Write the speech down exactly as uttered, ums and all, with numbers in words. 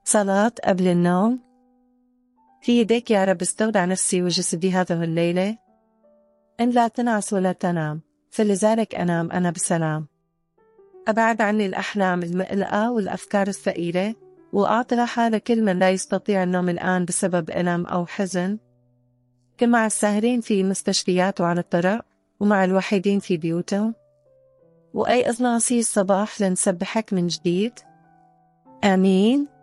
صلاة قبل النوم. في يديك يا رب استودع نفسي وجسدي هذه الليلة، إن لا تنعس ولا تنام، فلذلك أنام أنا بسلام. أبعد عني الأحلام المقلقة والأفكار الثقيلة، وأعطي راحة لكل من لا يستطيع النوم الآن بسبب ألم أو حزن. كن مع الساهرين في المستشفيات وعلى الطرق، ومع الوحيدين في بيوتهم، وأيقظنا عصي الصباح لنسبحك من جديد. آمين.